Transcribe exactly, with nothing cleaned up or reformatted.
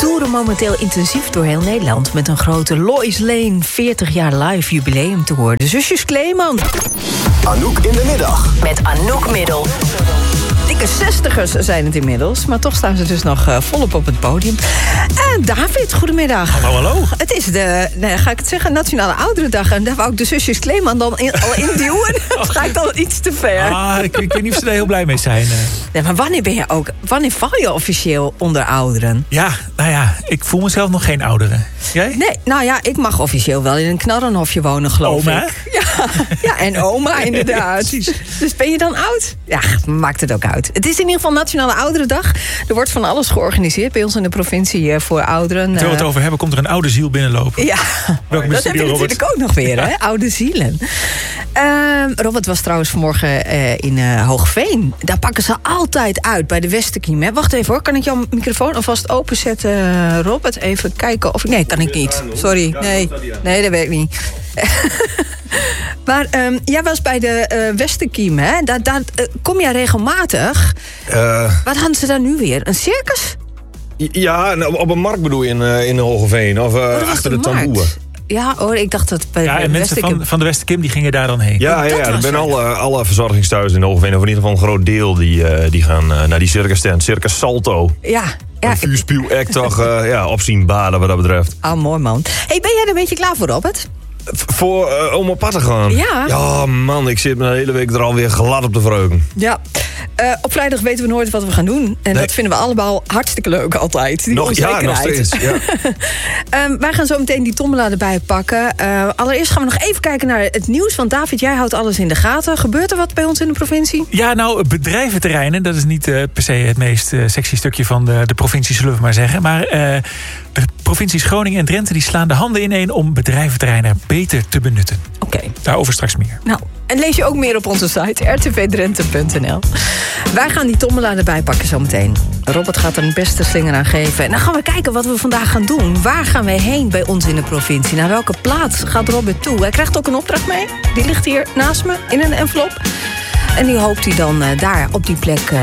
toeren momenteel intensief door heel Nederland met een grote Lois Lane veertig jaar live jubileum tour. De zusjes Kleeman. Anouk in de middag. Met Anouk Middel. Dikke zestigers zijn het inmiddels, maar toch staan ze dus nog uh, volop op het podium. En David, goedemiddag. Hallo, hallo. Het is de, nee, ga ik het zeggen, Nationale Ouderendag. En daar wou ik de zusjes Kleeman dan in, al in duwen. Of ga ik dan iets te ver? Ah, ik, ik weet niet of ze daar heel blij mee zijn. Nee, maar wanneer ben je ook, wanneer val je officieel onder ouderen? Ja, nou ja, ik voel mezelf nog geen oudere. Jij? Nee, nou ja, ik mag officieel wel in een knarrenhofje wonen, geloof oma? ik. Ja, ja, en oma inderdaad. Precies. Dus ben je dan oud? Ja, maakt het ook uit. Het is in ieder geval Nationale Ouderendag. Er wordt van alles georganiseerd bij ons in de provincie voor ouderen. Terwijl we het over hebben, komt er een oude ziel binnenlopen. Ja, Welkom dat heb je Robert. natuurlijk ook nog weer, hè? Oude zielen. Uh, Robert was trouwens vanmorgen uh, in uh, Hoogveen. Daar pakken ze altijd uit bij de Westerkiem. Hè? Wacht even hoor, kan ik jouw microfoon alvast openzetten, uh, Robert? Even kijken of ik... Nee, kan ik niet. Sorry, nee, nee dat weet ik niet. Maar um, jij was bij de uh, Westerkiem, hè? Daar, daar uh, kom jij regelmatig. Uh, Wat hadden ze daar nu weer? Een circus? ja, op een markt bedoel je in, uh, in Hogeveen. Of uh, oh, achter de, de tamboer. Ja hoor, ik dacht dat bij Ja, de en mensen Westerkim... van, van de Westerkim die gingen daar dan heen. Ja, Oh, ja, dat ja er was zijn het. alle, alle verzorgingstehuizen in Hogeveen. Of in ieder geval een groot deel die, uh, die gaan uh, naar die circus tent. Circus Salto. Ja, ja. Een vuurspuw-act toch uh, ja, opzien baden wat dat betreft. Oh, mooi man. Hey, ben jij er een beetje klaar voor, Robert? V- voor uh, om op pad te gaan. Ja. Ja, man, ik zit me de hele week er alweer glad op te vreuken. Ja. Uh, op vrijdag weten we nooit wat we gaan doen. En Nee. dat vinden we allemaal hartstikke leuk altijd. Die Nog, ja, nog onzekerheid. steeds. Ja. um, wij gaan zo meteen die tombola erbij pakken. Uh, allereerst gaan we nog even kijken naar het nieuws. Want David, jij houdt alles in de gaten. Gebeurt er wat bij ons in de provincie? Ja, nou, bedrijventerreinen, dat is niet uh, per se het meest uh, sexy stukje van de, de provincie, zullen we maar zeggen. Maar uh, de provincies Groningen en Drenthe die slaan de handen ineen om bedrijventerreinen beter te benutten. Oké. Okay. Daarover straks meer. Nou, en lees je ook meer op onze site, r t v drenthe punt n l. Wij gaan die tombola erbij pakken zometeen. Robert gaat er een beste slinger aan geven. En dan gaan we kijken wat we vandaag gaan doen. Waar gaan wij heen bij ons in de provincie? Naar welke plaats gaat Robert toe? Hij krijgt ook een opdracht mee. Die ligt hier naast me in een envelop. En die hoopt hij dan uh, daar op die plek... Uh,